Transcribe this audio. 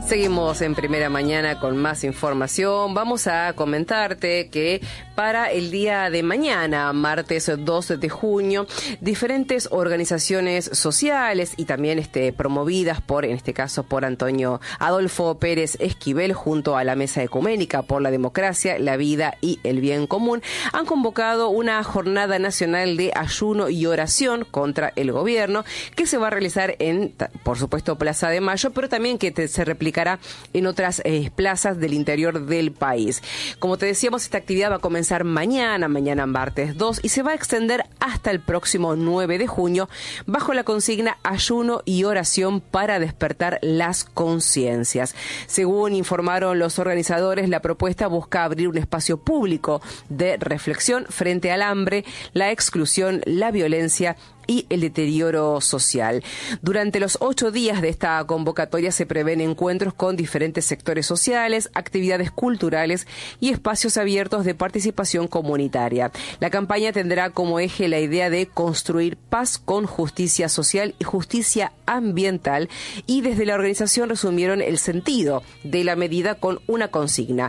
Seguimos en Primera Mañana con más información. Vamos a comentarte que para el día de mañana, martes 2 de junio, diferentes organizaciones sociales y también promovidas en este caso, por Adolfo Pérez Esquivel, junto a la Mesa Ecuménica por la Democracia, la Vida y el Bien Común, han convocado una jornada nacional de ayuno y oración contra el gobierno, que se va a realizar en, por supuesto, Plaza de Mayo, pero también que se replicará en otras plazas del interior del país. Como te decíamos, esta actividad va a comenzar mañana martes 2, y se va a extender hasta el próximo 9 de junio, bajo la consigna Ayuno y Oración para despertar las conciencias. Según informaron los organizadores, la propuesta busca abrir un espacio público de reflexión frente al hambre, la exclusión, la violencia y el deterioro social. Durante los 8 días de esta convocatoria se prevén encuentros con diferentes sectores sociales, actividades culturales y espacios abiertos de participación comunitaria. La campaña tendrá como eje la idea de construir paz con justicia social y justicia ambiental, y desde la organización resumieron el sentido de la medida con una consigna: